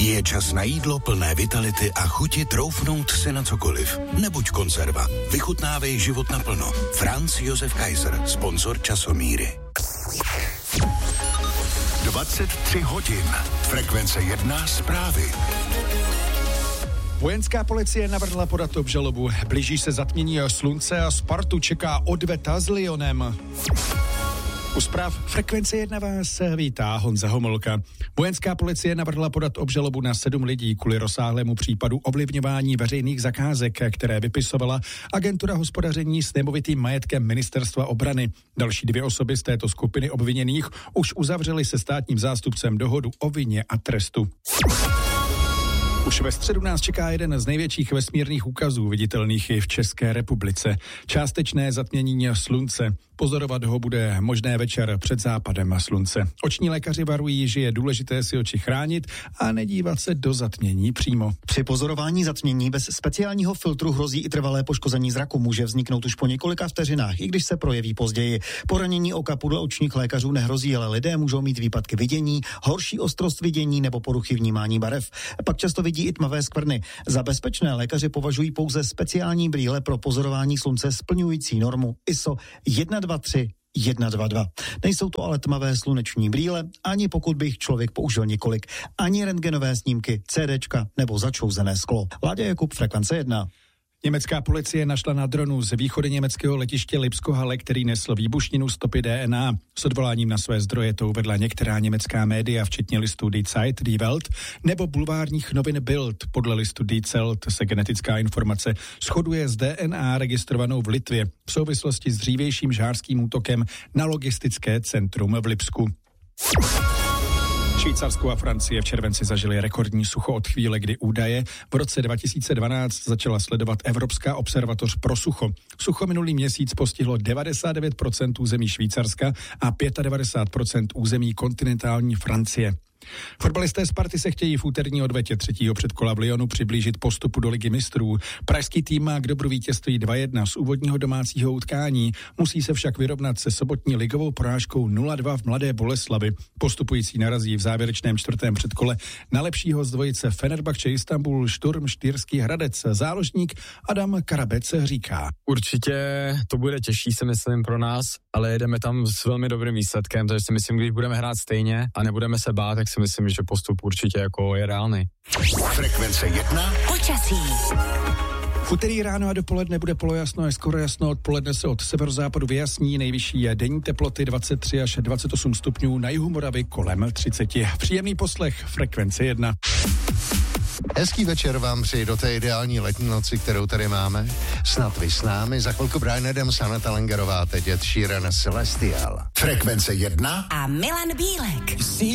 Je čas na jídlo plné vitality a chuti troufnout si na cokoliv. Nebuď konzerva. Vychutnávej život naplno. Franz Josef Kaiser, sponzor Časomíry. 23 hodin. Frekvence 1 zprávy. Vojenská policie navrhla podat obžalobu. Blíží se zatmění slunce a Spartu čeká odveta s Lyonem. U zpráv Frekvence 1 vás vítá Honza Homolka. Vojenská policie navrhla podat obžalobu na 7 lidí kvůli rozsáhlému případu ovlivňování veřejných zakázek, které vypisovala Agentura hospodaření s nemovitým majetkem Ministerstva obrany. Další 2 osoby z této skupiny obviněných už uzavřely se státním zástupcem dohodu o vině a trestu. Už ve středu nás čeká jeden z největších vesmírných úkazů viditelných i v České republice. Částečné zatmění slunce. Pozorovat ho bude možné večer před západem slunce. Oční lékaři varují, že je důležité si oči chránit a nedívat se do zatmění přímo. Při pozorování zatmění bez speciálního filtru hrozí i trvalé poškození zraku. Může vzniknout už po několika vteřinách, i když se projeví později. Poranění oka podle očních lékařů nehrozí, ale lidé můžou mít výpadky vidění, horší ostrost vidění nebo poruchy vnímání barev. Pak často vidí i tmavé skvrny. Za bezpečné lékaři považují pouze speciální brýle pro pozorování slunce splňující normu ISO 123-122. Nejsou to ale tmavé sluneční brýle, ani pokud by jich člověk použil několik, ani rentgenové snímky, CDčka nebo začouzené sklo. Láďa Jakub, Frekvence 1. Německá policie našla na dronu z východu německého letiště Lipsko-Halle, který nesl výbušninu, stopy DNA. S odvoláním na své zdroje to uvedla některá německá média, včetně listu Die Zeit, Die Welt nebo bulvárních novin Bild. Podle listu Die Welt se genetická informace shoduje s DNA registrovanou v Litvě v souvislosti s dřívějším žhářským útokem na logistické centrum v Lipsku. Švýcarsko a Francie v červenci zažili rekordní sucho od chvíle, kdy údaje v roce 2012 začala sledovat Evropská observatoř pro sucho. Sucho minulý měsíc postihlo 99% území Švýcarska a 95% území kontinentální Francie. Fotbalisté Sparty se chtějí v úterní odvetě 3. předkola v Lyonu přiblížit postupu do Ligy mistrů. Pražský tým má k dobru vítězství 2-1 z úvodního domácího utkání. Musí se však vyrovnat se sobotní ligovou porážkou 0-2 v Mladé Boleslavi. Postupující narazí v závěrečném 4. předkole na lepšího z dvojice Fenerbahce Istanbul Šturm Štýrský Hradec. Záložník Adam Karabec říká: Určitě to bude těžší, si myslím, pro nás, ale jedeme tam s velmi dobrým výsledkem, takže si myslím, když budeme hrát stejně a nebudeme se bát, tak si myslím, že postup určitě jako je reálný. Frekvence 1. Počasí. V úterý ráno a dopoledne bude polojasno a skoro jasno, odpoledne se od severozápadu vyjasní, nejvyšší je denní teploty 23 až 28 stupňů, na jihu Moravy kolem 30. Příjemný poslech Frekvence 1. Hezký večer vám přeji do té ideální letní noci, kterou tady máme. Snad vy s námi, za chvilku Brian Adams, Aneta Langerová, teď Ed Sheeran, Celestial. Frekvence 1 A Milan Bílek.